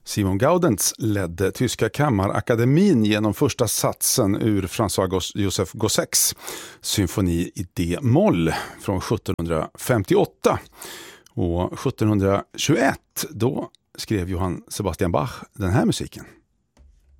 Simon Gaudenz ledde Tyska kammarakademin genom första satsen ur François-Joseph Gossecks symfoni i D-moll från 1758. Och 1721 då skrev Johann Sebastian Bach den här musiken.